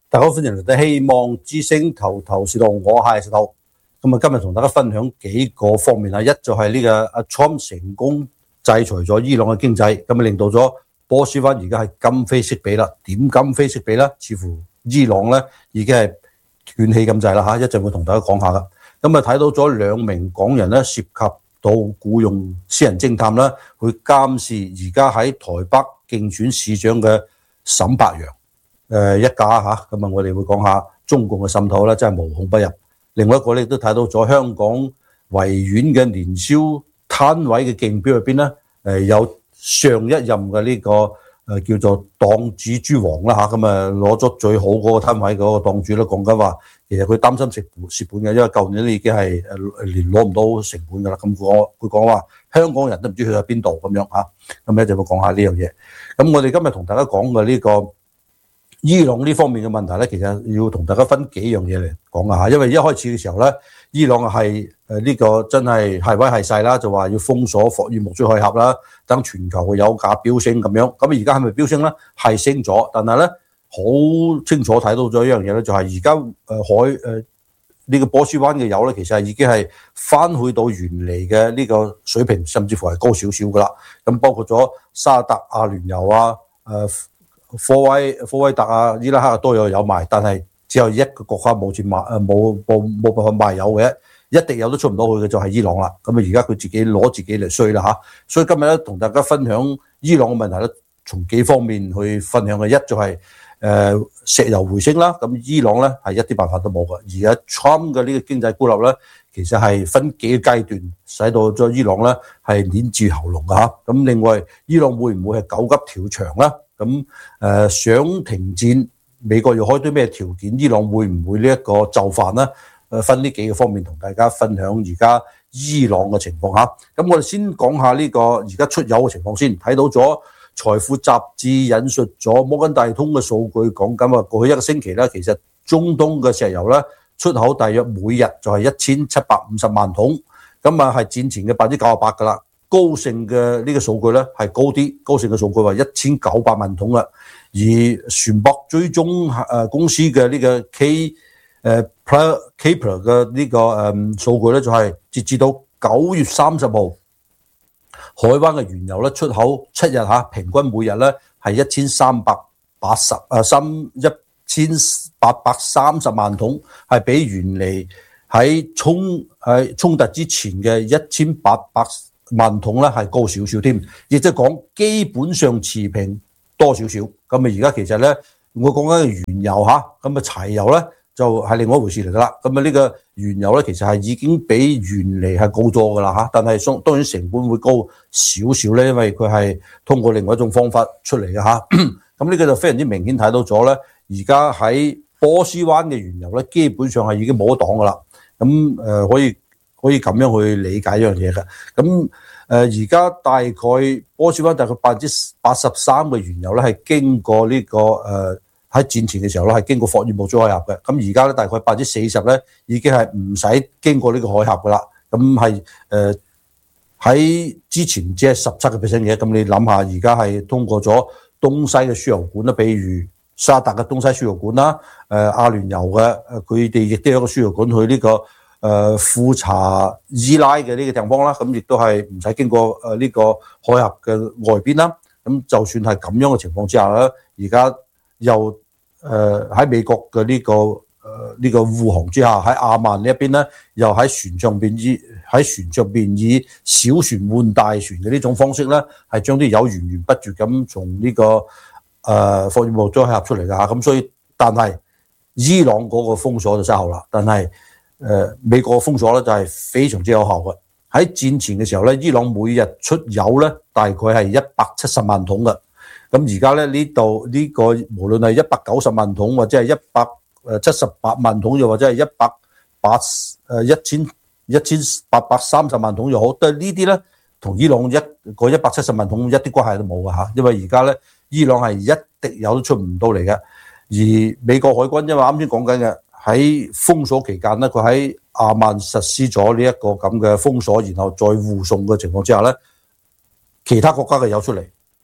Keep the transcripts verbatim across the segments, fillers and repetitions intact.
大家好，歡迎嚟到希望之聲頭頭是道，我係石頭。咁啊，今日同大家分享幾個方面啊，一就係呢個阿 Trump 成功制裁咗伊朗嘅經濟，咁啊令到咗波斯灣而家係今非昔比啦。點今非昔比咧？似乎伊朗咧已經係斷氣咁滯啦嚇，一陣會同大家講下噶。咁啊睇到咗兩名港人咧涉及到僱用私人偵探啦，去監視而家喺台北競選市長嘅沈伯洋。誒一家嚇，咁啊我哋會講下中共嘅滲透咧，真係無孔不入。另外一個咧亦都睇到咗香港維園嘅年宵攤位嘅競標入邊咧，誒有上一任嘅呢個誒叫做檔主諸王啦嚇，咁啊攞咗最好嗰個攤位嗰個檔主咧講緊話，其實佢擔心食蝕本嘅，因為舊年咧已經係誒連攞唔到成本㗎啦。咁我佢講話香港人都唔知去咗邊度咁樣嚇，咁咧就會講下呢樣嘢。咁我哋今日同大家講嘅呢個伊朗呢方面嘅問題咧，其實要同大家分幾樣嘢嚟講啊嚇，因為一開始嘅時候咧，伊朗係誒呢個真係係威係勢啦，就話要封鎖霍爾木茲海峽啦，等全球嘅油價飆升咁樣。咁而家係咪飆升咧？係升咗，但係咧好清楚睇到咗一樣嘢咧，就係而家誒海誒呢個波斯灣嘅油咧，其實係已經係翻去到原嚟嘅呢個水平，甚至乎係高少少噶啦。咁包括咗沙特、阿聯酋啊、誒、呃。科威科威特啊、伊拉克都有有賣，但係只有一個國家冇錢賣，誒冇冇冇辦法賣油嘅，一滴油都出唔到去嘅就係伊朗啦。咁啊而家佢自己攞自己嚟衰啦嚇，所以今日咧同大家分享伊朗嘅問題咧，從幾方面去分享嘅。一就係、是、誒、呃、石油回升啦，咁伊朗咧係一啲辦法都冇嘅。而家 Trump 嘅呢個經濟孤立咧，其實係分幾個階段，使到咗伊朗咧係捏住喉嚨嘅嚇。咁另外伊朗會唔會係狗急跳牆咧？咁誒、呃、想停戰，美國要開堆咩條件？伊朗會唔會呢一個就範呢？誒分呢幾個方面同大家分享而家伊朗嘅情況嚇。咁我哋先講下呢個而家出油嘅情況先。睇到咗財富雜誌引述咗摩根大通嘅數據，講緊話過去一個星期咧，其實中東嘅石油咧出口大約每日就係一千七百五十萬桶，咁啊係戰前嘅百分之九十八噶啦。高盛嘅呢個數據咧係高啲，高盛嘅數據話一千九百萬桶啦，而船舶追蹤誒公司嘅呢個 K 誒 Kpler 嘅呢個誒數據咧就係截至到九月三十號，海灣嘅原油咧出口七日嚇平均每日咧係一千三百八十誒三一千八百三十萬桶，係比原嚟喺衝喺衝突之前嘅一千八百萬桶咧係高少少添，亦即係講基本上持平多少少。咁啊而家其實咧，我講緊原油嚇，咁啊柴油咧就係另外一回事嚟噶啦。咁啊呢個原油咧其實係已經比原嚟係高咗噶啦嚇，但係當然成本會高少少咧，因為佢係通過另外一種方法出嚟嘅嚇。咁呢個就非常之明顯睇到咗咧，而家喺波斯灣嘅原油咧基本上係已經冇得擋噶啦。咁誒、呃、可以。可以咁樣去理解一樣嘢嘅，咁誒而家大概波斯灣大概百分之八十三嘅原油咧係經過呢、這個誒喺、呃、戰前嘅時候咧係經過霍爾木茲海峽嘅，咁而家咧大概百分之四十咧已經係唔使經過呢個海峽噶啦，咁係誒喺之前只係十七個 percent 嘅，咁你諗下而家係通過咗東西嘅輸油管啦，比如沙特嘅東西輸油管啦，誒、呃、阿聯酋嘅誒佢哋亦都有一個輸油管去呢、這個。誒富查伊拉嘅呢個地方啦，咁亦都係唔使經過誒呢個海峽嘅外邊啦。咁就算係咁樣嘅情況之下咧，而家又誒喺、呃、美國嘅呢、這個誒呢、呃這個護航之下，喺阿曼呢一邊咧，又喺船上邊以喺船上邊以小船換大船嘅呢種方式咧，係將啲油源源不絕咁從呢、這個誒霍爾木茲海峽出嚟㗎嚇。咁所以，但係伊朗嗰個封鎖就失效啦，但係。誒、呃、美國封鎖咧就係非常之有效嘅。喺戰前嘅時候咧，伊朗每日出油咧大概係一百七十萬桶嘅。咁而家咧呢度呢、這個無論係一百九十萬桶或者係一百誒七十八萬桶，又或者係一百八誒一千一千八百三十萬桶又好，都係呢啲咧同伊朗一個一百七十萬桶一啲關係都冇嘅嚇。因為而家咧伊朗係一滴油都出唔到嚟嘅，而美國海軍因為啱先講緊嘅。喺封鎖期間咧，佢喺阿曼實施咗呢一個咁嘅封鎖，然後再護送嘅情況之下咧，其他國家嘅油出嚟，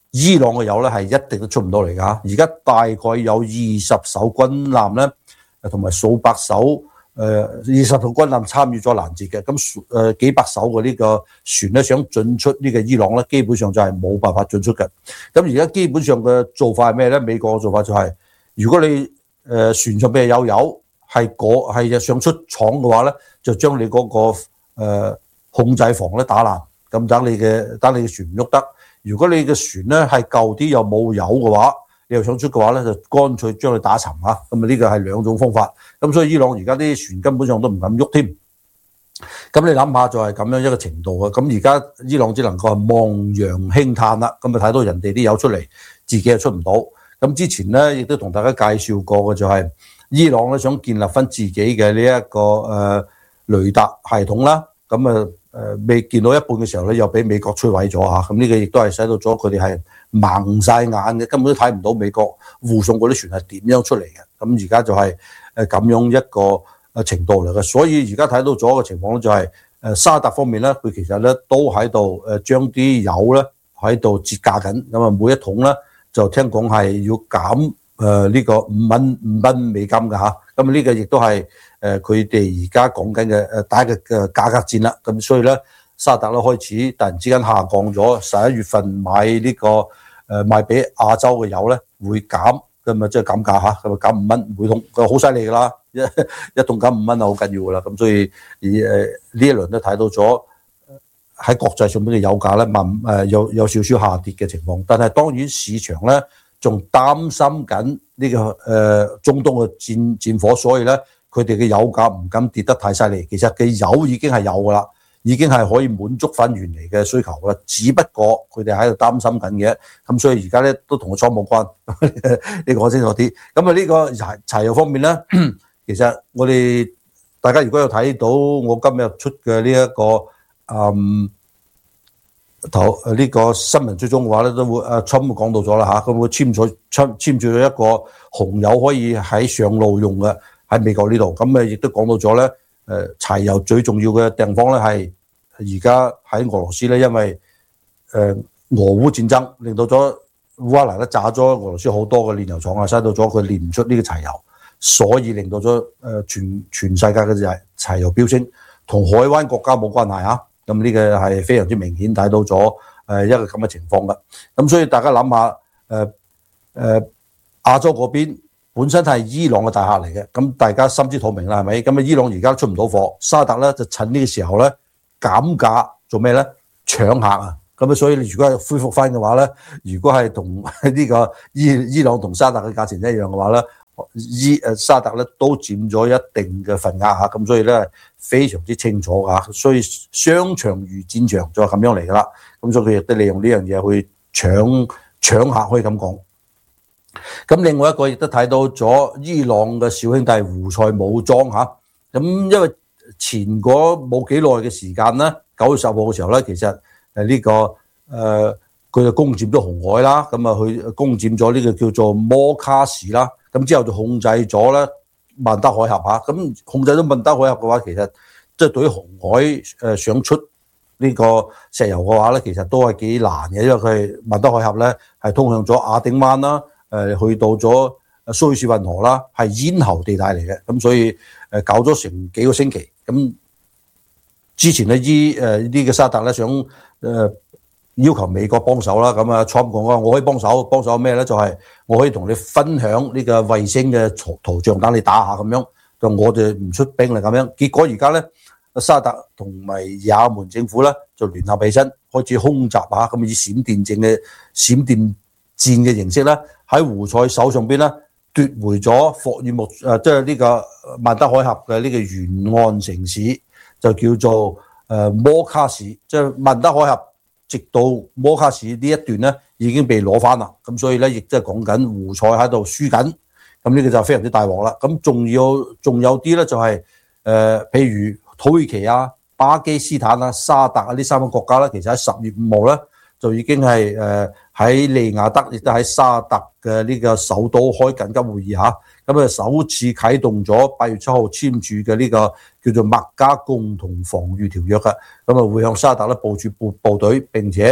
伊朗嘅油咧係一定都出唔到嚟㗎。而家大概有二十艘軍艦咧，同埋數百艘。誒二十艘軍艦參與咗攔截嘅，咁誒幾百艘嘅呢個船咧想進出呢個伊朗咧，基本上就係冇辦法進出嘅。咁而家基本上嘅做法係咩咧？美國嘅做法就係、是，如果你誒、呃、船上邊有油，係嗰係想出廠嘅話咧，就將你嗰、那個、呃、控制房咧打爛，咁等你嘅等你嘅船唔喐得。如果你嘅船咧係舊啲又冇油嘅話，你又想出嘅話咧，就乾脆將佢打沉嚇，咁啊呢個係兩種方法。咁所以伊朗而家啲船根本上都唔敢喐添。咁你諗下就係咁樣一個程度啊。咁而家伊朗只能夠係望洋興嘆啦。咁啊睇到人哋啲油出嚟，自己又出唔到。咁之前咧亦都同大家介紹過嘅就係伊朗咧想建立翻自己嘅呢一個誒雷達系統啦。咁啊誒未見到一半嘅時候咧，又俾美國摧毀咗嚇。咁呢個亦都係使到咗佢哋係盲晒眼嘅，根本都睇唔到美國護送嗰啲船係點樣出嚟嘅。咁而家就係誒咁樣一個誒程度嚟嘅，所以而家睇到咗嘅情況咧就係誒沙特方面咧，佢其實咧都喺度誒將啲油咧喺度折價緊，咁啊每一桶咧就聽講係要減誒呢個五蚊五蚊美金嘅嚇。咁呢個亦都係誒佢哋而家講緊嘅誒打嘅嘅價格戰啦。咁所以咧沙特咧開始突然之間下降咗，十一月份買呢個誒賣俾亞洲嘅油咧會減。咁啊，即係減價嚇，咁啊減五蚊每桶，佢好犀利㗎啦，一一桶減五蚊啊，好緊要㗎啦。咁所以誒呢一輪都睇到咗喺國際上邊嘅油價咧，慢誒有有少少下跌嘅情況。但係當然市場咧仲擔心緊呢個誒中東嘅戰戰火，所以咧佢哋嘅油價唔敢跌得太犀利。其實嘅油已經係有㗎啦。已經係可以滿足翻原嚟嘅需求啦，只不過佢哋喺度擔心緊嘅，咁所以而家咧都同個倉冇關，你講清楚啲。咁啊呢個柴柴油方面咧，其實我哋大家如果有睇到我今日出嘅呢一個嗯頭呢個新聞追蹤嘅話咧，都會阿 Trump 講到咗啦嚇，佢會簽咗簽簽署咗一個紅油可以喺上路用嘅喺美國呢度，咁啊亦都講到咗咧。誒柴油最重要嘅地方咧係而家喺俄羅斯咧，因為誒俄烏戰爭令到咗烏克蘭咧炸咗俄羅斯好多嘅煉油廠啊，使到咗佢煉唔出呢個柴油，所以令到咗誒全全世界嘅柴柴油飆升，同海灣國家冇關係啊。咁呢個係非常之明顯睇到咗誒一個咁嘅情況㗎。咁所以大家諗下誒誒亞洲嗰邊。本身係伊朗嘅大客嚟嘅，咁大家心知肚明啦，係咪？咁啊，伊朗而家出唔到貨，沙特咧就趁呢個時候咧減價做咩咧？搶客啊！咁啊，所以你如果係恢復翻嘅話咧，如果係同呢個伊伊朗同沙特嘅價錢一樣嘅話咧，伊誒沙特咧都佔咗一定嘅份額嚇，咁所以咧非常之清楚嚇，所以商場如戰場就係咁樣嚟噶啦。咁所以佢亦都利用呢樣嘢去搶搶客，可以咁講。咁另外一個亦都睇到咗伊朗嘅小兄弟胡塞武裝嚇，咁因為前嗰冇幾耐嘅時間咧，九月十號嘅時候咧，其實誒呢個誒佢就攻佔咗紅海啦，咁啊佢攻佔咗呢個叫做摩卡市啦，咁之後就控制咗咧曼德海峽嚇，咁控制咗曼德海峽嘅話，其實即係對於紅海誒想出呢個石油嘅話咧，其實都係幾難嘅，因為佢曼德海峽咧係通向咗亞丁灣啦。誒去到咗蘇伊士運河啦，係咽喉地帶嚟嘅，咁所以誒搞咗成幾個星期。咁之前咧伊誒呢個沙特咧想誒要求美國幫手啦，咁啊 Trump 講話我可以幫手，幫手咩咧？就係、是、我可以同你分享呢個衛星嘅圖圖像，等你打下咁樣，就我哋唔出兵啦咁樣。結果而家咧沙特同埋也門政府咧就聯合起身，開始空襲下，咁以閃電戰嘅閃電戰嘅形式咧。喺胡塞手上邊咧奪回咗霍爾木誒，即係呢個曼德海峽嘅呢個沿岸城市，就叫做誒摩卡市。即係曼德海峽直到摩卡市呢一段咧已經被攞翻啦。咁所以咧亦即係講緊胡塞喺度輸緊。咁呢個就非常之大鑊啦。咁仲要仲有啲咧就係、是、誒、呃，譬如土耳其啊、巴基斯坦啊、沙特啊呢三個國家咧，其實喺十月五號咧就已經係誒喺利雅得，亦都喺沙特嘅呢個首都開緊急會議嚇，咁啊首次啟動咗八月七號簽署嘅呢個叫做麥加共同防禦條約嘅，咁啊會向沙特咧部署部部隊，並且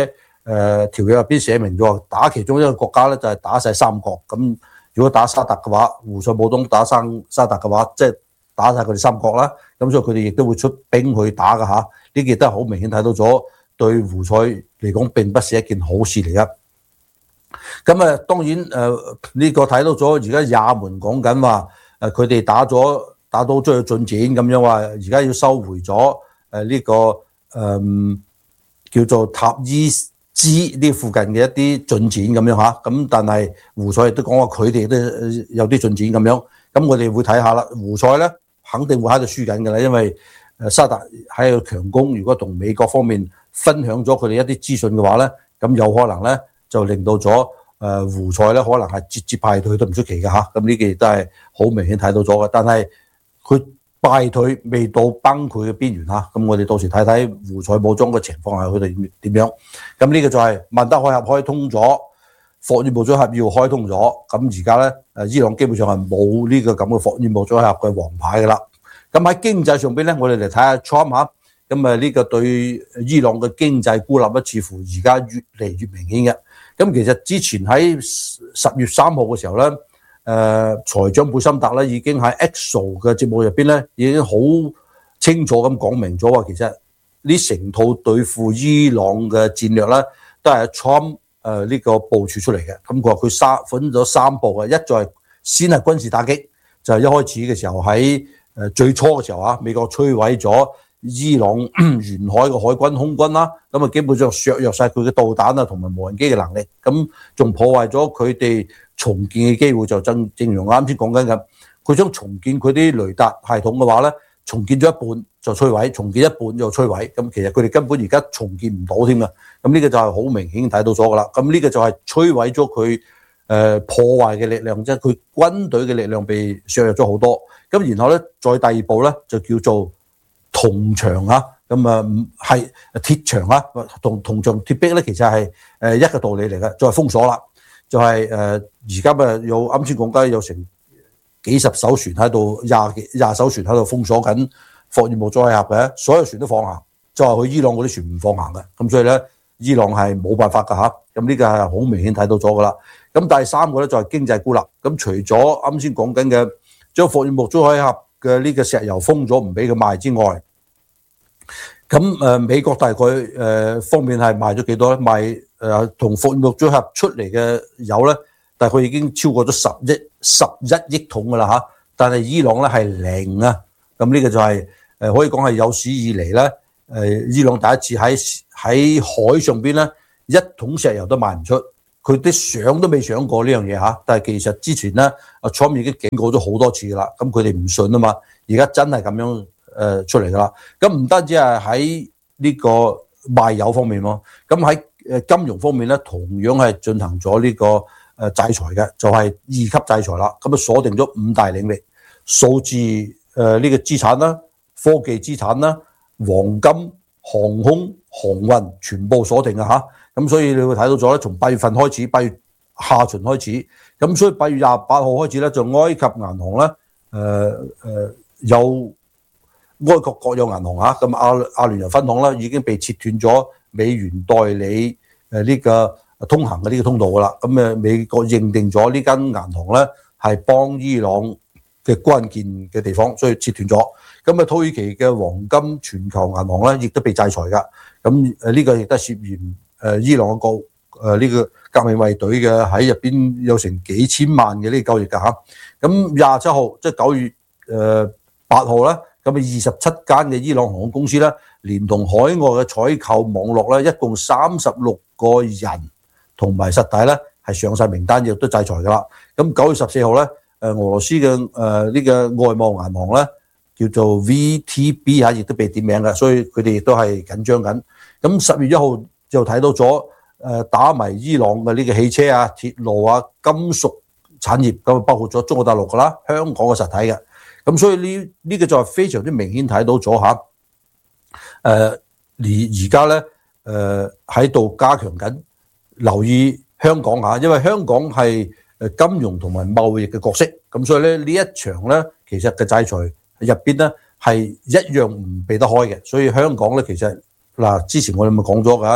誒條約入邊寫明咗，打其中一個國家咧就係打晒三國。咁如果打沙特嘅話，胡塞武裝打生沙特嘅話，即係打晒佢哋三國啦。咁所以佢哋亦都會出兵去打㗎嚇。呢件都係好明顯睇到咗，對胡塞嚟講並不是一件好事嚟嘅。咁啊，當然誒呢、呃這個睇到咗，而家也門講緊話誒，佢哋打咗打到咗有進展咁樣，話而家要收回咗誒呢個誒、呃、叫做塔伊茲呢附近嘅一啲進展咁樣嚇。咁但係胡塞亦都講話佢哋都有啲進展咁樣。咁我哋會睇下啦。胡塞咧肯定會喺度輸緊㗎啦，因為誒沙特喺度強攻，如果同美國方面分享咗佢哋一啲資訊嘅話咧，咁有可能咧就令到咗誒胡塞咧可能係節節敗退都唔出奇嘅嚇。咁呢件亦都係好明顯睇到咗嘅，但係佢敗退未到崩潰嘅邊緣嚇。咁我哋到時睇睇胡塞武裝嘅情況係佢哋點樣。咁呢個就係曼德海峽開通咗，霍爾木茲峽要開通咗。咁而家咧誒伊朗基本上係冇呢個咁嘅霍爾木茲峽嘅王牌㗎啦。咁喺經濟上邊咧，我哋嚟睇下 Trump 嚇。咁啊呢個對伊朗嘅經濟孤立咧，似乎而家越嚟越明顯嘅。咁其實之前喺十月三號嘅時候咧，誒、呃、財長貝森特咧已經喺 X O 嘅節目入邊咧，已經好清楚咁講明咗話，其實呢成套對付伊朗嘅戰略咧，都係 Trump 誒呢個部署出嚟嘅。咁佢話佢三分咗三步嘅，一就係先係軍事打擊，就係、是、一開始嘅時候喺誒最初嘅時候啊，美國摧毀咗伊朗沿海嘅海軍空軍啦，咁啊基本上削弱晒佢嘅導彈啊同埋無人機嘅能力，咁仲破壞咗佢哋重建嘅機會。就正正如我啱先講緊咁，佢想重建佢啲雷達系統嘅話咧，重建咗一半就摧毀，重建一半就摧毀。咁其實佢哋根本而家重建唔到添啊！咁呢個就係好明顯睇到咗噶啦。咁呢個就係摧毀咗佢誒破壞嘅力量，即係佢軍隊嘅力量被削弱咗好多。咁然後咧，再第二步咧就叫做銅牆啊，咁啊係鐵牆啊，同銅牆鐵壁咧，其實係誒一個道理嚟嘅，再封鎖啦，就係誒而家咪有啱先講緊有成幾十艘船喺度，廿幾廿艘船喺度封鎖緊霍爾木茲海峽嘅，所有船都放行，就係去伊朗嗰啲船唔放行嘅，咁所以咧伊朗係冇辦法㗎嚇，咁呢個係好明顯睇到咗㗎啦。咁第三個咧就係經濟孤立，咁除咗啱先講緊嘅將霍爾木茲海峽嘅呢個石油封咗唔俾佢賣之外，咁誒美國大概誒方面係賣咗幾多咧？賣誒同霍爾木茲峽出嚟嘅油咧，大概已經超過咗十億十一億桶噶啦嚇。但係伊朗咧係零啊，咁呢個就係誒可以講係有史以嚟咧誒伊朗第一次喺喺海上邊咧一桶石油都賣唔出，佢啲想都未想過呢樣嘢嚇。但係其實之前咧阿 Trump 已經警告咗好多次噶啦，咁佢哋唔信啊嘛，而家真係咁樣。誒出嚟㗎啦，咁唔單止係喺呢個賣油方面咯，咁喺誒金融方面咧，同樣係進行咗呢個誒制裁嘅，就係二級制裁啦。咁啊鎖定咗五大領域，數字誒呢個資產啦、科技資產啦、黃金、航空、航運全部鎖定啊嚇。咁所以你會睇到咗咧，從八月份開始，八月下旬開始，咁所以八月廿八號開始咧，就埃及銀行咧誒誒有。埃國國有銀行嚇，咁阿阿聯酋分行咧已經被切斷咗美元代理誒呢個通行嘅呢個通道噶啦，咁誒美國認定咗呢間銀行咧係幫伊朗嘅關鍵嘅地方，所以切斷咗。咁啊土耳其嘅黃金全球銀行咧亦都被制裁噶，咁誒呢個亦都涉嫌誒伊朗個誒呢個革命衛隊嘅喺入邊有成幾千萬嘅呢個交易噶嚇。咁廿七號即係九月誒八號咧。咁啊，二十七間嘅伊朗航空公司咧，連同海外嘅採購網絡咧，一共三十六個人同埋實體咧，係上晒名單，亦都制裁噶啦。咁九月十四號咧，誒俄羅斯嘅誒呢個外貿銀行咧，叫做 V T B 嚇，亦都被點名嘅，所以佢哋亦都係緊張緊。咁十月一號就睇到咗誒打埋伊朗嘅呢個汽車啊、鐵路啊、金屬產業，咁包括咗中國大陸噶啦、香港嘅實體嘅。咁所以呢呢個就係非常之明顯睇到咗嚇，誒而而家咧誒喺度加強緊，留意香港嚇，因為香港係誒金融同埋貿易嘅角色，咁所以咧呢一場咧其實嘅制裁入邊咧係一樣唔避得開嘅，所以香港咧其實嗱之前我哋咪講咗㗎，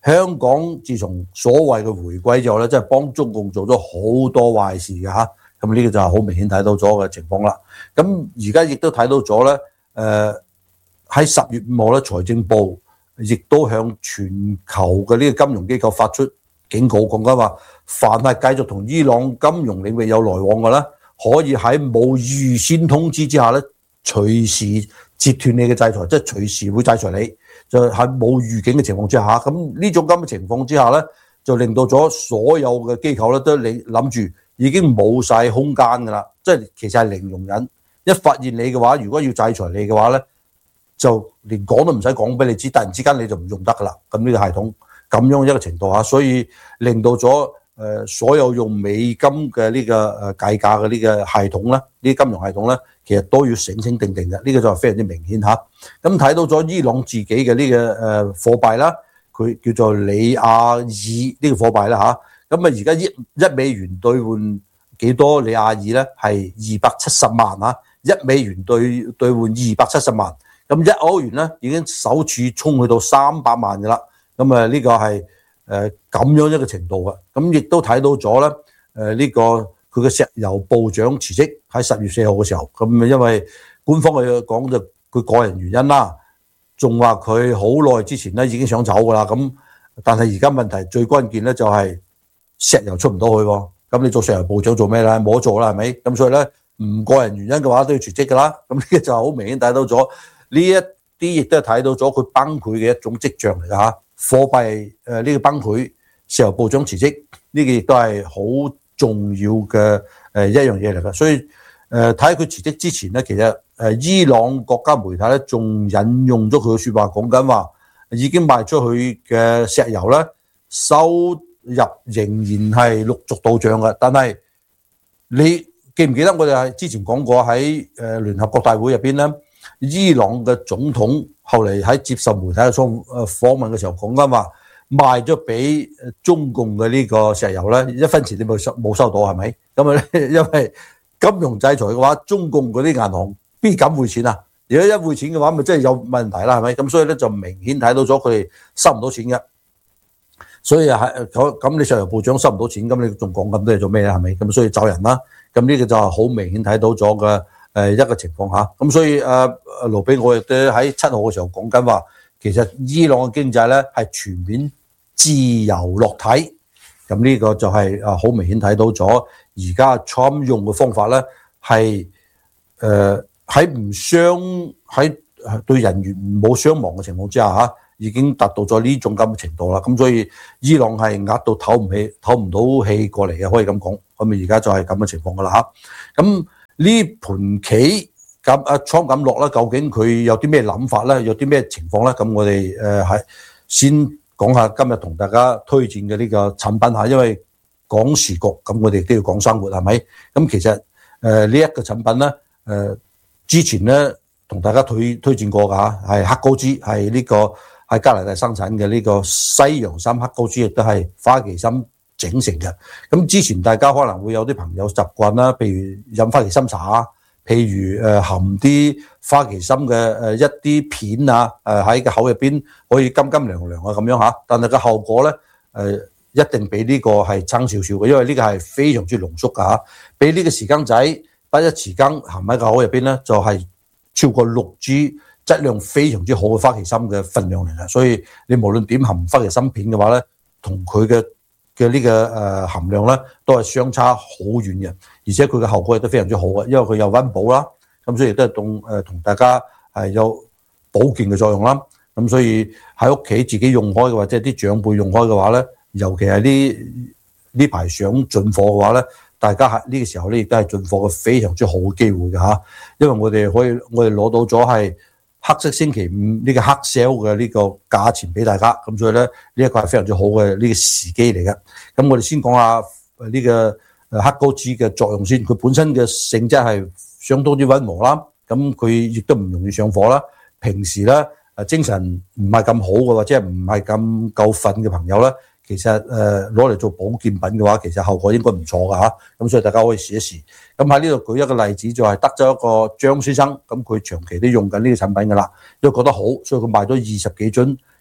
香港自從所謂嘅回歸之後咧，真係幫中共做咗好多壞事嘅嚇。咁呢個就係好明顯睇到咗嘅情況啦。咁而家亦都睇到咗咧，誒喺十月五號咧，財政部亦都向全球嘅呢個金融機構發出警告，講緊話，凡係繼續同伊朗金融領域有來往嘅咧，可以喺冇預先通知之下咧，隨時截斷你嘅制裁，即係隨時會制裁你，就喺冇預警嘅情況之下。咁呢種咁嘅情況之下咧，就令到咗所有嘅機構咧都你諗住已經冇晒空間㗎啦，即係其實係零容忍。一發現你嘅話，如果要制裁你嘅話咧，就連講都唔使講俾你知，突然之間你就唔用得㗎啦。咁呢個系統咁樣一個程度下，所以令到咗誒所有用美金嘅呢個誒計價嘅呢個系統咧，呢啲金融系統咧，其實都要醒醒定定嘅。呢個就係非常之明顯嚇。咁睇到咗伊朗自己嘅呢個誒貨幣啦，佢叫做里亞爾呢個貨幣啦嚇。咁啊而家一一美元兌換幾多里亞爾咧？係二百七十萬嚇，一美元兌兌換二百七十萬。咁一歐元咧已經首次衝去到三百萬嘅啦。咁啊呢個係誒咁樣一個程度嘅。咁亦都睇到咗咧誒呢個佢嘅石油部長辭職喺十月四號嘅時候。咁因為官方嘅講就佢個人原因啦，仲話佢好耐之前咧已經想走㗎啦。咁但係而家問題最關鍵咧就係石油出唔到去喎。咁你做石油部長做咩咧？冇得做啦，係咪？咁所以咧唔個人原因嘅話都要辭職㗎啦。咁呢個就好明顯睇到咗。呢一啲亦都係睇到咗佢崩潰嘅一種跡象嚟㗎嚇，貨幣誒呢個崩潰，石油部長辭職，呢個亦都係好重要嘅誒一樣嘢嚟㗎。所以誒睇佢辭職之前咧，其實誒伊朗國家媒體咧仲引用咗佢嘅説話，講緊話已經賣出去嘅石油咧收入仍然係陸續到帳嘅。但係你記唔記得我哋係之前講過喺誒聯合國大會入邊咧？伊朗嘅總統後嚟喺接受媒體嘅訪訪問嘅時候講緊話，賣咗俾中共嘅呢個石油咧，一分錢你冇收冇收到係咪？咁啊，因為金融制裁嘅話，中共嗰啲銀行邊敢匯錢啊？如果一匯錢嘅話，咪真係有問題啦，係咪？咁所以咧就明顯睇到咗佢哋收唔到錢嘅。所以係咁，你石油部長收唔到錢，咁你仲講咁多嘢做咩咧？係咪？咁所以走人啦。咁呢個就係好明顯睇到咗嘅。誒一個情況下，咁所以誒盧比我亦都喺七號嘅時候講緊話，其實伊朗嘅經濟咧係全面自由落體，咁呢個就係誒好明顯睇到咗，而家 Trump 用嘅方法咧係誒喺唔傷喺對人員冇傷亡嘅情況之下嚇，已經達到咗呢種咁嘅程度啦。咁所以伊朗係壓到唞唔起、唞唔到氣過嚟嘅，可以咁講。咁啊而家就係咁嘅情況噶啦嚇，咁。呢盤棋咁阿倉咁落啦，究竟佢有啲咩諗法咧？有啲咩情況咧？咁我哋誒係先講下今日同大家推薦嘅呢個產品嚇，因為講時局咁，我哋都要講生活係咪？咁其實誒呢一個產品咧，誒、呃、之前咧同大家推推薦過㗎嚇，係黑高芝，係呢個喺加拿大生產嘅呢個西洋參黑高芝，亦都係花旗參整成嘅。咁之前大家可能會有啲朋友習慣啦，譬如飲花旗參茶，譬如誒含啲花旗參嘅誒一啲片啊，誒喺個口入邊可以甘甘涼涼啊咁樣嚇。但係個後果咧誒一定比呢個係差少少嘅，因為呢個係非常之濃縮㗎嚇。比呢個匙羹仔得一匙羹含喺個口入邊咧，就係超過六支質量非常之好嘅花旗參嘅分量嚟嘅。所以你無論點含花旗參片嘅話咧，同佢嘅嘅呢個誒含量咧，都係相差好遠嘅，而且佢嘅效果亦都非常之好嘅，因為佢有溫補啦，咁所以亦都係同誒同大家係有保健嘅作用啦。咁所以喺屋企自己用開嘅或者啲長輩用開嘅話咧，尤其係呢呢排想進貨嘅話咧，大家喺呢個時候咧亦都係進貨嘅非常之好嘅機會嘅嚇，因為我哋可以我哋攞到咗係黑色星期五呢個黑 sale 嘅呢個價錢俾大家，咁所以咧呢一個係非常之好嘅呢個時機嚟嘅。咁我哋先講下呢個黑高芝嘅作用先。佢本身嘅性質係相當之溫和啦，咁佢亦都唔容易上火啦。平時咧誒精神唔係咁好嘅或者係唔係咁夠瞓嘅朋友咧，其實誒攞嚟做保健品嘅話，其實效果應該唔錯㗎嚇。咁所以大家可以試一試。咁喺呢度舉一個例子，就係德州一個張先生，咁佢長期都用緊呢個產品㗎啦，因為覺得好，所以佢賣咗二十幾樽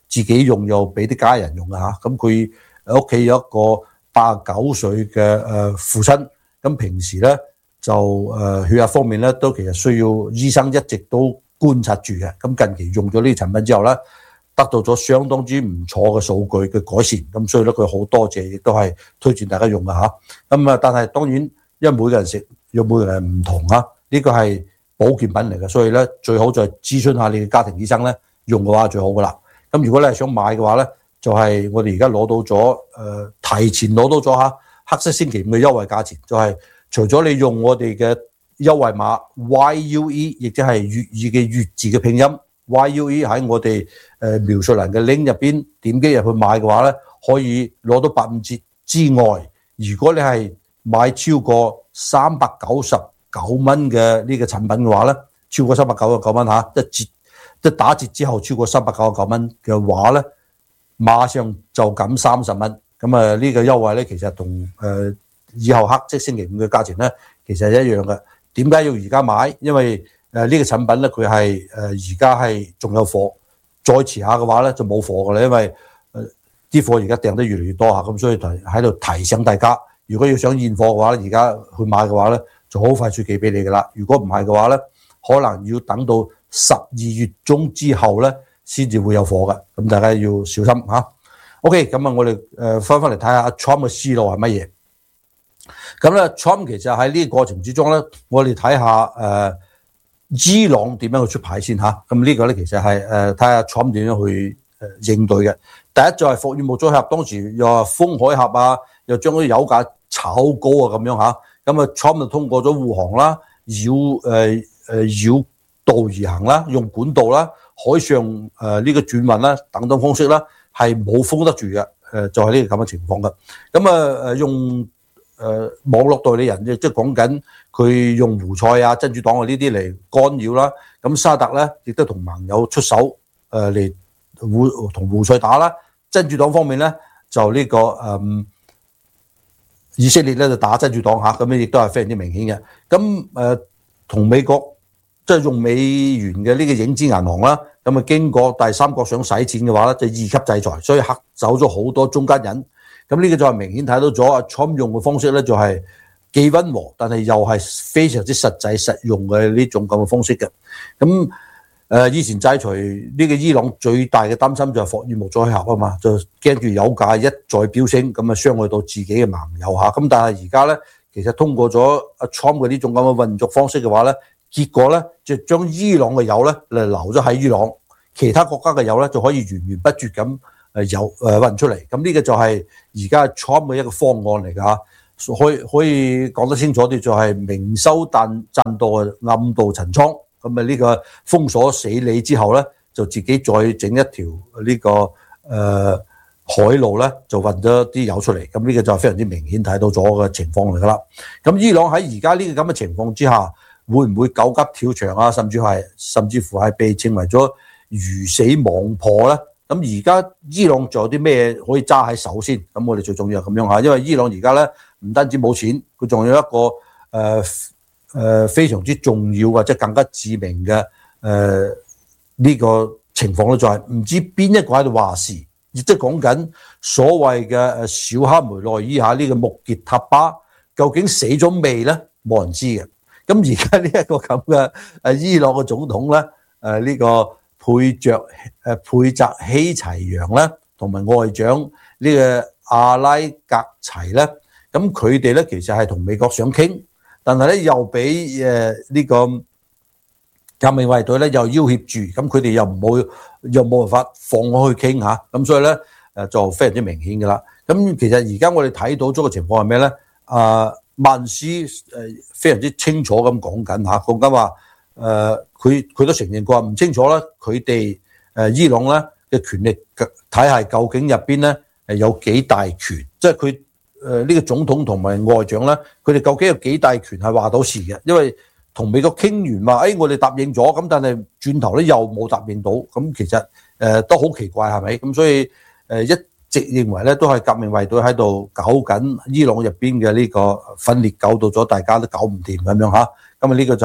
自己用又俾啲家人用嘅嚇。咁佢屋企有一個八十九歲嘅誒父親，咁平時咧就誒血壓方面咧都其實需要醫生一直都觀察住嘅。咁近期用咗呢啲產品之後咧，得到咗相當之唔錯嘅數據嘅改善，咁所以咧佢好多謝，亦都係推薦大家用嘅嚇。咁啊，但係當然因為每個人食有每個人唔同啊，呢個係保健品嚟嘅，所以咧最好就係諮詢下你嘅家庭醫生咧，用嘅話最好噶啦。咁如果你係想買嘅話咧，就係、是、我哋而家攞到咗誒、呃、提前攞到咗嚇黑色星期五嘅優惠價錢，就係、是、除咗你用我哋嘅優惠碼 Y U E， 亦即係粵語嘅粵字嘅拼音 Y U E 喺我哋誒描述欄嘅 link 入邊點擊入去買嘅話咧，可以攞到八五折之外，如果你係買超過三百九十九蚊嘅呢個產品嘅話咧，超過三百九十九蚊嚇，一折即打折之後超過三百九十九蚊嘅話咧，馬上就減三十蚊。咁啊呢個優惠咧，其實同誒、呃、以後黑色星期五嘅價錢咧，其實係一樣嘅。點解要而家買？因為誒呢、呃這個產品咧，佢係誒而家係仲有貨，再遲下嘅話咧就冇貨㗎啦。因為誒啲、呃、貨而家訂得越嚟越多嚇，咁所以喺度提醒大家，如果要想現貨嘅話咧，而家去買嘅話咧，就好快速寄俾你㗎啦。如果唔係嘅話咧，可能要等到十二月中之後咧，先至會有貨嘅。咁大家要小心嚇。OK， 咁啊，我哋誒翻翻嚟睇下阿 Trump 嘅思路係乜嘢。咁咧 ，Trump 其實喺呢個過程之中咧，我哋睇下誒伊朗點樣去出牌先嚇。咁呢個咧其實係誒睇下 Trump 點樣去誒應對嘅。第一就係伏爾木災峽，當時又話封海峽啊，又將啲油價炒高啊咁樣嚇。咁啊 ，Trump 就通過咗護航啦，繞誒誒繞道而行啦，用管道啦、海上誒呢、呃這個轉運啦等等方式啦，係冇封得住嘅。誒、呃、就係呢個咁嘅情況嘅。咁啊誒用誒、呃、網絡代理人，即係講緊佢用胡塞啊、真主黨啊呢啲嚟干擾啦。咁沙特咧亦都同盟友出手誒嚟胡同胡塞打啦。真主黨方面咧就呢、這個誒。呃以色列咧就打真主黨嚇，咁樣亦都係非常之明顯嘅。咁誒同美國即係、就是、用美元嘅呢個影子銀行啦，咁啊經過第三國想洗錢嘅話咧，就二級制裁，所以嚇走咗好多中間人。咁呢個就係明顯睇到咗阿 Trump 用嘅方式咧，就係既溫和，但係又係非常之實際實用嘅呢種咁嘅方式嘅。咁誒以前制裁呢個伊朗最大嘅擔心就係霍爾木災峽啊嘛，就驚住油價一再飆升，咁啊傷害到自己嘅盟友嚇。咁但係而家咧，其實通過咗阿 Trump 嘅呢種咁嘅運作方式嘅話咧，結果咧就將伊朗嘅油咧嚟留咗喺伊朗，其他國家嘅油咧就可以源源不絕咁誒油誒運出嚟。咁呢個就係而家 Trump 嘅一個方案嚟㗎嚇。可以可以講得清楚啲，就係明修棧棧道，暗度陳倉。咁啊呢個封鎖死你之後咧，就自己再整一條呢、這個誒、呃、海路咧，就運咗啲油出嚟。咁呢個就係非常之明顯睇到咗嘅情況嚟噶啦。咁伊朗喺而家呢個咁嘅情況之下，會唔會狗急跳牆啊？甚至係甚至乎係被稱為咗魚死網破咧？咁而家伊朗仲有啲咩可以揸喺手先？咁我哋最重要係咁樣嚇，因為伊朗而家咧唔單止冇錢，佢仲有一個誒。呃誒、呃、非常之重要或者更加致命嘅誒呢個情況咧，就係唔知邊一個喺度話事，亦即係講緊所謂嘅誒小哈梅內伊下呢個穆傑塔巴究竟死咗未咧？冇人知嘅。咁而家呢一個咁嘅誒伊朗嘅總統咧，誒、呃、呢、這個佩著誒佩澤希齊揚咧，同埋外長呢個阿拉格齊咧，咁佢哋咧其實係同美國想傾。但係咧又俾誒呢個革命衛隊咧又要挾住，咁佢哋又唔冇又冇辦法放我去傾下，咁所以咧誒就非常之明顯㗎啦。咁其實而家我哋睇到咗個情況係咩咧？啊曼斯誒非常之清楚咁講緊嚇，講緊話誒佢佢都承認過唔清楚啦，佢哋誒伊朗咧嘅權力體系究竟入邊咧係有幾大權，即係佢。誒、呃、呢、這個總統同埋外長咧，佢哋究竟有幾大權係話到事嘅？因為同美國傾完話，誒、哎、我哋答應咗，咁但係轉頭咧又冇答應到，咁其實誒、呃、都好奇怪係咪？咁所以誒、呃、一直認為咧都係革命衛隊喺度搞緊伊朗入邊嘅呢個分裂，搞到咗大家都搞唔掂咁樣嚇。咁啊呢個就係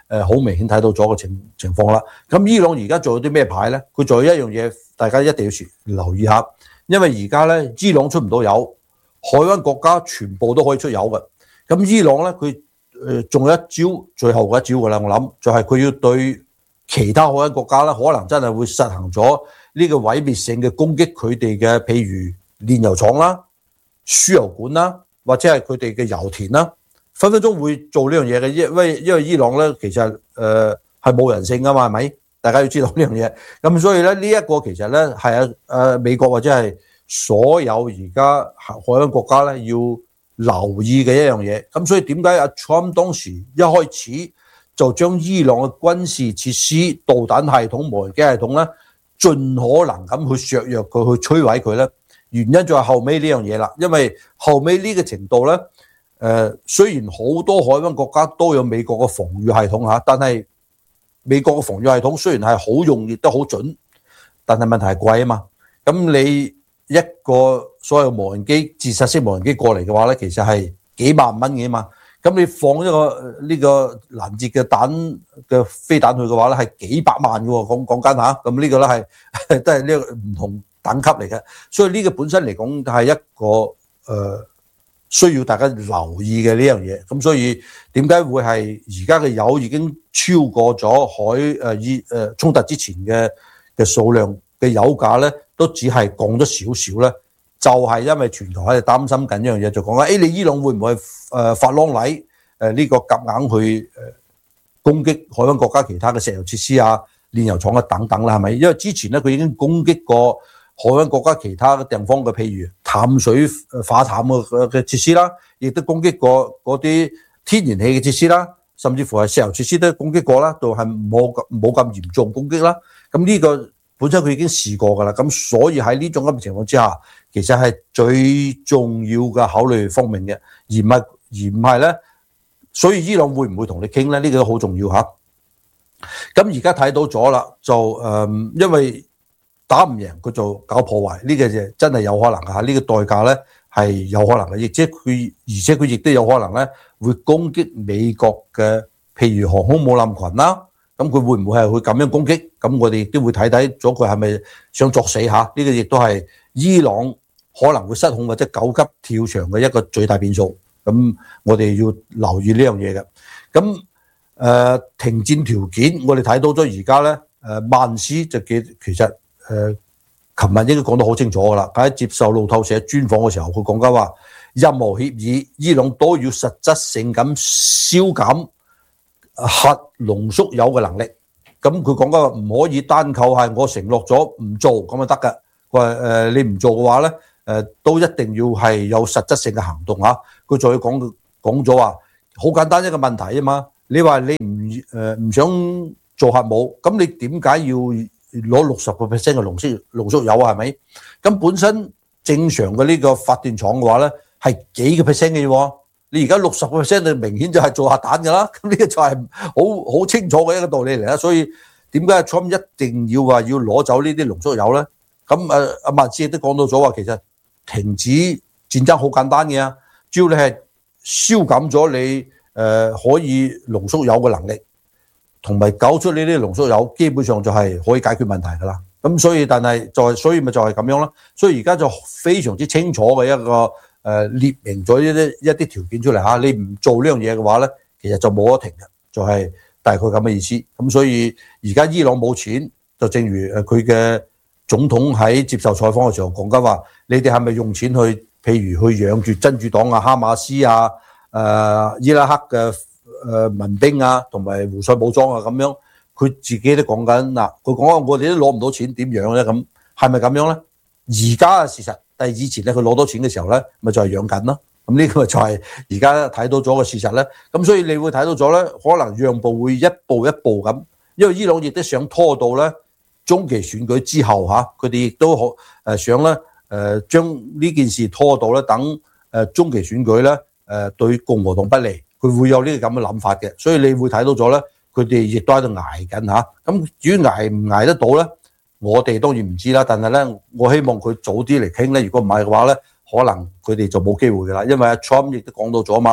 誒好明顯睇到咗個情情況啦。咁伊朗而家做咗啲咩牌咧？佢做咗一樣嘢，大家一定要留意下，因為而家咧伊朗出唔到油，海灣國家全部都可以出油嘅。咁伊朗咧佢誒仲有一招，最後嗰一招㗎啦，我諗就係佢要對其他海灣國家咧，可能真係會實行咗呢個毀滅性嘅攻擊佢哋嘅，譬如煉油廠啦、輸油管啦，或者係佢哋嘅油田啦，分分鐘會做呢樣嘢嘅。因為因為伊朗咧其實誒係冇人性㗎嘛，係咪？大家要知道呢樣嘢。咁所以咧呢一個其實咧係啊誒美國或者係所有而家海灣國家咧要留意嘅一樣嘢。咁所以點解阿 Trump 當時一開始就將伊朗嘅軍事設施、導彈系統、無人機系統咧，盡可能咁去削弱佢、去摧毀佢咧？原因就係後尾呢樣嘢啦。因為後尾呢個程度咧，誒、呃、雖然好多海灣國家都有美國嘅防禦系統嚇，但係美國嘅防禦系統雖然係好用，亦都好準，但係問題係貴啊嘛。咁你一個所謂無人機、自殺式無人機過嚟嘅話咧，其實係幾萬蚊嘅嘛。咁你放一個呢個攔截嘅彈嘅飛彈去嘅話咧，係幾百萬嘅喎，講講緊嚇。咁呢個咧係都係呢個唔同等級嚟嘅，所以呢個本身嚟講係一個誒、呃、需要大家留意嘅呢樣嘢。咁所以點解會係而家嘅油已經超過咗海誒伊誒衝突之前嘅嘅數量嘅油價咧，都只係降咗少少咧？就係因為全球喺度擔心緊一樣嘢，就講緊誒你伊朗會唔會誒發狼戾誒呢個夾硬去誒攻擊海灣國家其他嘅石油設施啊、煉油廠啊等等啦，係咪？因為之前咧佢已經攻擊過海灣國家其他嘅地方嘅，譬如淡水化淡嘅嘅設施啦，亦都攻擊過嗰啲天然氣嘅設施啦，甚至乎係石油設施都攻擊過啦，就係冇冇咁嚴重攻擊啦。咁呢個本身佢已經試過㗎啦，咁所以喺呢種咁嘅情況之下，其實係最重要嘅考慮方面嘅，而唔係而唔係咧。所以伊朗會唔會同你傾咧？呢、這個都好重要嚇。咁而家睇到咗啦，就誒、呃，因為打唔贏佢就搞破壞，呢、這個就真係有可能嚇。呢、這個代價咧係有可能嘅，亦即係佢，而且佢亦都有可能咧會攻擊美國嘅，譬如航空母艦群啦。咁佢會唔會係會咁樣攻擊？咁我哋亦都會睇睇咗佢係咪想作死嚇？呢、這個亦都係伊朗可能會失控或者九級跳牆嘅一個最大變數。咁我哋要留意呢樣嘢嘅。咁誒、呃、停戰條件，我哋睇到咗而家咧誒曼斯就記其實誒琴日應該講得好清楚㗎啦。喺接受路透社專訪嘅時候，佢講緊話任何協議，伊朗都要實質性咁消減核濃縮鈾嘅能力。咁佢講緊話唔可以單靠係我承諾咗唔做咁就得㗎。佢話誒你唔做嘅話咧，誒、呃、都一定要係有實質性嘅行動嚇。佢再講講咗話好簡單一個問題啊嘛。你話你唔誒唔想做核武，咁你點解要攞六十個 percent 嘅濃縮濃縮鈾啊？係咪？咁本身正常嘅呢個發電廠嘅話咧，係幾個 percent 嘅喎。你而家六十個 percent 就明顯就係做核彈㗎啦。咁呢個就係好好清楚嘅一個道理嚟啦。所以點解 Trump 一定要話要攞走呢啲濃縮鈾咧？咁誒阿麥斯亦都講到咗話，其實停止戰爭好簡單嘅啊，只要你係消減咗你誒、呃、可以濃縮鈾嘅能力，同埋搞出呢啲濃縮鈾，基本上就係可以解決問題㗎啦。咁所以但係就係所以咪就係咁樣啦。所以而家就非常之清楚嘅一個誒、呃、列明咗一啲一啲條件出嚟嚇，你唔做呢樣嘢嘅話咧，其實就冇得停嘅，就係、是、大概咁嘅意思。咁所以而家伊朗冇錢，就正如誒佢嘅總統喺接受採訪嘅時候講緊話，你哋係咪用錢去，譬如去養住真主黨啊、哈馬斯啊、誒、呃、伊拉克嘅誒民兵啊，同埋胡塞武裝啊咁樣？佢自己都講緊嗱，佢講話我哋都攞唔到錢，點樣咧？咁係咪咁樣咧？而家嘅事實，但係以前咧，佢攞到錢嘅時候咧，咪就係養緊咯。咁呢個咪就係而家睇到咗嘅事實咧。咁所以你會睇到咗咧，可能讓步會一步一步咁，因為伊朗亦都想拖到咧中期選舉之後嚇，佢哋亦都好誒想咧誒將呢件事拖到咧等誒中期選舉咧誒對共和黨不利，佢會有呢個咁嘅諗法嘅。所以你會睇到咗咧。佢哋亦都喺度捱緊嚇，咁至於捱唔捱得到咧，我哋當然唔知啦。但係咧，我希望佢早啲嚟傾咧。如果唔係嘅話咧，可能佢哋就冇機會噶啦。因為阿 Trump 亦都講到咗嘛，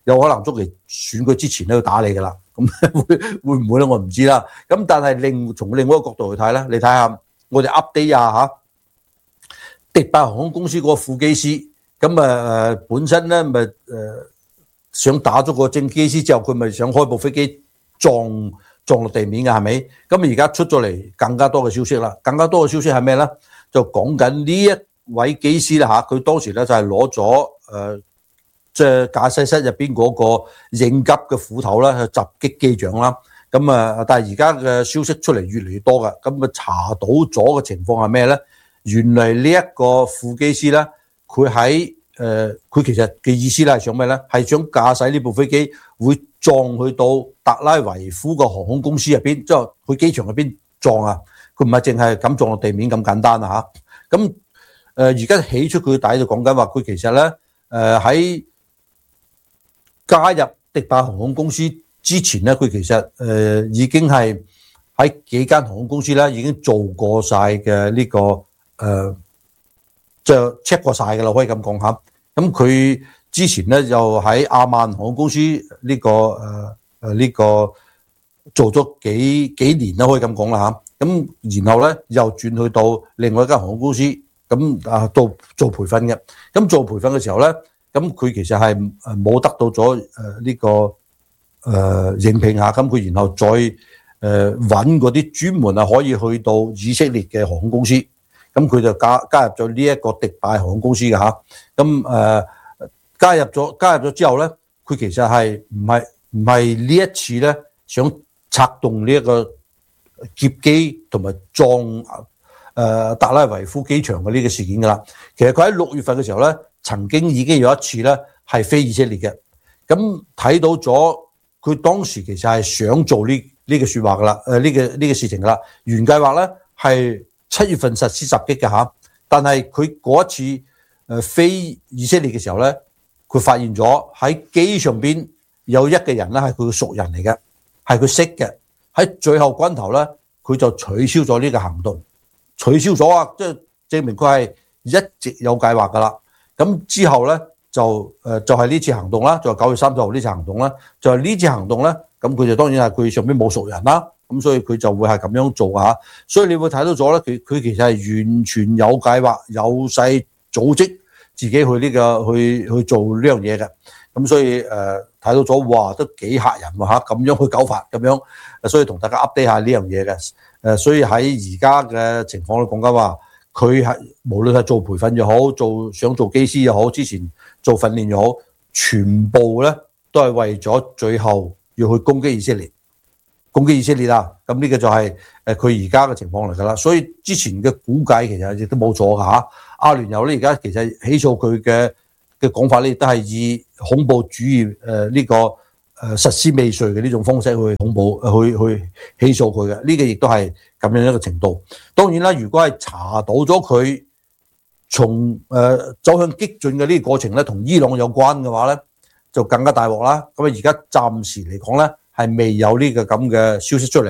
有可能中期選舉之前都要打你㗎啦。咁會會唔會咧？我唔知啦。咁但係另從另外一個角度去睇咧，你睇下我哋 update 下嚇，迪拜航空公司嗰個副機師，咁啊誒本身咧咪誒想打咗個正機師之後，佢咪想開部飛機撞撞落地面嘅係咪？咁而家出咗嚟更加多嘅消息啦，更加多嘅消息係咩咧？就講緊呢一位機師啦嚇，佢當時咧就係攞咗誒即係駕駛室入邊嗰個應急嘅斧頭啦，去襲擊機長啦。咁啊，但係而家嘅消息出嚟越嚟越多㗎，咁啊查到咗嘅情況係咩咧？原嚟呢一個副機師咧，佢喺誒佢其實嘅意思咧係想咩咧？係想駕駛呢部飛機會撞去到特拉維夫個航空公司入邊，即係去機場入邊撞啊！佢唔係淨係咁撞落地面咁簡單啊嚇。咁誒而家起出佢底就講緊話，佢其實咧誒喺加入迪拜航空公司之前咧，佢其實誒、呃、已經係喺幾間航空公司咧已經做過晒嘅呢個誒、呃，就 check 過晒嘅啦，可以咁講下。咁佢之前咧又喺亞曼航空公司呢、這個誒誒呢個做咗幾幾年啦，可以咁講啦嚇。咁然後咧又轉去到另外一間航空公司，咁啊做做培訓嘅。咁做培訓嘅時候咧。咁佢其實係誒冇得到咗誒呢個誒應聘下，咁佢然後再誒揾嗰啲專門係可以去到以色列嘅航空公司，咁佢就加加入咗呢一個迪拜航空公司嘅嚇。咁誒加入咗加入咗之後咧，佢其實係唔係唔係呢一次咧想策動呢一個劫機同埋撞誒特拉維夫機場嘅呢個事件㗎啦。其實佢喺六月份嘅時候咧，曾經已經有一次咧係飛以色列嘅，咁睇到咗佢當時其實係想做呢呢個説話噶啦，誒呢個呢個事情噶啦。原計劃咧係七月份實施襲擊嘅嚇，但係佢嗰一次誒飛以色列嘅時候咧，佢發現咗喺機上邊有一個人咧係佢嘅熟人嚟嘅，係佢識嘅。喺最後關頭咧，佢就取消咗呢個行動，取消咗啊！即係證明佢係一直有計劃噶啦。咁之後咧就誒就係呢次行動啦，就係九月三十號呢次行動啦，就係呢次行動咧，咁佢就當然係佢上邊冇熟人啦，咁所以佢就會係咁樣做嚇，所以你會睇到咗咧，佢佢其實係完全有計劃、有勢組織自己去呢個去去做呢樣嘢嘅，咁所以誒睇到咗，哇，都幾嚇人喎嚇，咁樣去搞法咁樣，所以同大家 update 下呢樣嘢嘅，誒，所以喺而家嘅情況咧講緊話。佢係無論係做培訓又好，做想做機師又好，之前做訓練又好，全部咧都係為咗最後要去攻擊以色列，攻擊以色列啦。咁呢個就係誒佢而家嘅情況嚟㗎啦。所以之前嘅估計其實亦都冇錯㗎嚇。阿聯酋咧而家其實起訴佢嘅嘅講法咧，都係以恐怖主義誒呢、呃這個誒、呃、實施未遂嘅呢種方式去恐怖去去起訴佢嘅。呢、這個亦都係咁樣一個程度。當然啦，如果係查到咗佢從誒、呃、走向激進嘅呢個過程咧，同伊朗有關嘅話咧，就更加大鑊啦。咁啊，而家暫時嚟講咧，係未有呢個咁嘅消息出嚟。